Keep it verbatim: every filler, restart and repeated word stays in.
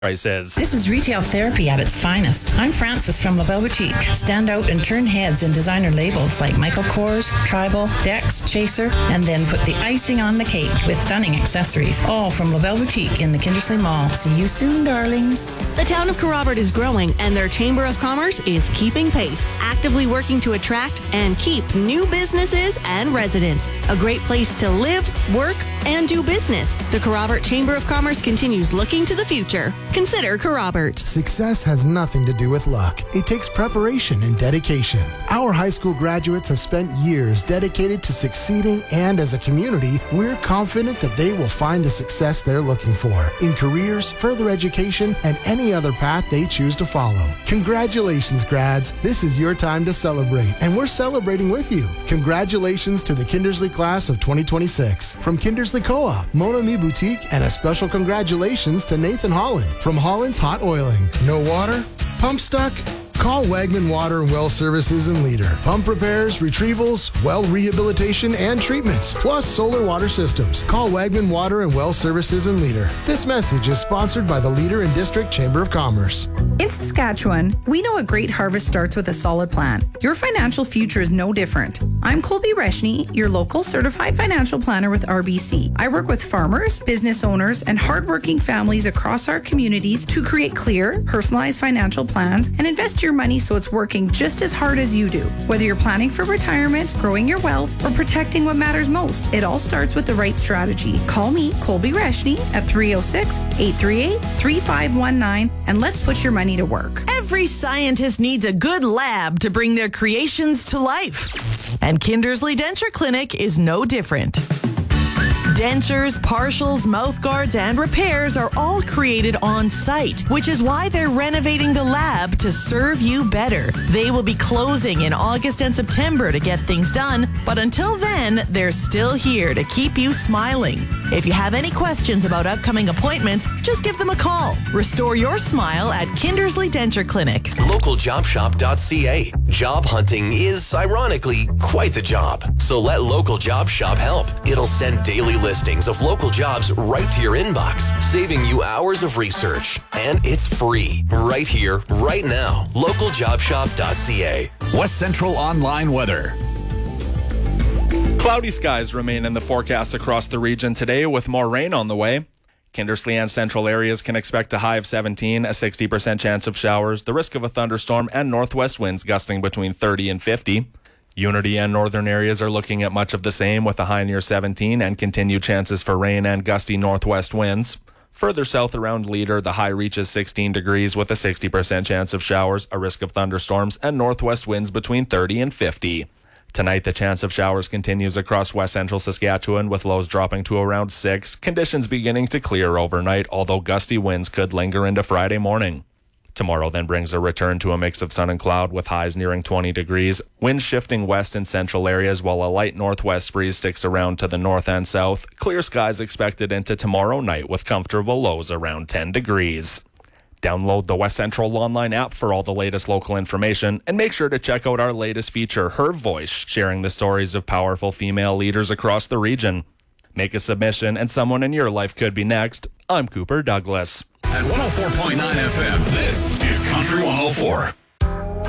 Prices. This is retail therapy at its finest. I'm Frances from LaBelle Boutique. Stand out and turn heads in designer labels like Michael Kors, Tribal, Dex, Chaser, and then put the icing on the cake with stunning accessories. All from LaBelle Boutique in the Kindersley Mall. See you soon, darlings. The town of Kerrobert is growing, and their Chamber of Commerce is keeping pace, actively working to attract and keep new businesses and residents. A great place to live, work, and do business. The Kerrobert Chamber of Commerce continues looking to the future. Consider Kerrobert. Success has nothing to do with luck. It takes preparation and dedication. Our high school graduates have spent years dedicated to succeeding, and as a community, we're confident that they will find the success they're looking for in careers, further education, and any other path they choose to follow. Congratulations, grads. This is your time to celebrate, and we're celebrating with you. Congratulations to the Kindersley class of twenty twenty-six. From Kindersley Co-op, Mon Ami Boutique, and a special congratulations to Nathan Holland from Holland's Hot Oiling. No water? Pump stuck? Call Wagman Water and Well Services in Leader. Pump repairs, retrievals, well rehabilitation, and treatments, plus solar water systems. Call Wagman Water and Well Services in Leader. This message is sponsored by the Leader and District Chamber of Commerce. In Saskatchewan, we know a great harvest starts with a solid plan. Your financial future is no different. I'm Colby Reshny, your local certified financial planner with R B C. I work with farmers, business owners, and hardworking families across our communities to create clear, personalized financial plans and invest your money so it's working just as hard as you do. Whether you're planning for retirement, growing your wealth, or protecting what matters most, it all starts with the right strategy. Call me, Colby Reshny, at three oh six, eight three eight, three five one nine, and let's put your money to work. Every scientist needs a good lab to bring their creations to life. And Kindersley Denture Clinic is no different. Dentures, partials, mouth guards, and repairs are all created on site, which is why they're renovating the lab to serve you better. They will be closing in August and September to get things done, but until then, they're still here to keep you smiling. If you have any questions about upcoming appointments, just give them a call. Restore your smile at Kindersley Denture Clinic. local job shop dot c a. Job hunting is, ironically, quite the job. So let Local Job Shop help. It'll send daily listings of local jobs right to your inbox, saving you hours of research. And it's free, right here, right now. local job shop dot c a. West Central Online Weather. Cloudy skies remain in the forecast across the region today, with more rain on the way. Kindersley and central areas can expect a high of seventeen, a sixty percent chance of showers, the risk of a thunderstorm, and northwest winds gusting between thirty and fifty. Unity and northern areas are looking at much of the same, with a high near seventeen and continued chances for rain and gusty northwest winds. Further south around Leader, the high reaches sixteen degrees with a sixty percent chance of showers, a risk of thunderstorms, and northwest winds between thirty and fifty. Tonight, the chance of showers continues across west central Saskatchewan, with lows dropping to around six, conditions beginning to clear overnight, although gusty winds could linger into Friday morning. Tomorrow then brings a return to a mix of sun and cloud, with highs nearing twenty degrees, winds shifting west in central areas, while a light northwest breeze sticks around to the north and south. Clear skies expected into tomorrow night, with comfortable lows around ten degrees. Download the West Central Online app for all the latest local information, and make sure to check out our latest feature, Her Voice, sharing the stories of powerful female leaders across the region. Make a submission, and someone in your life could be next. I'm Cooper Douglas. At one oh four point nine F M, this is Country one oh four.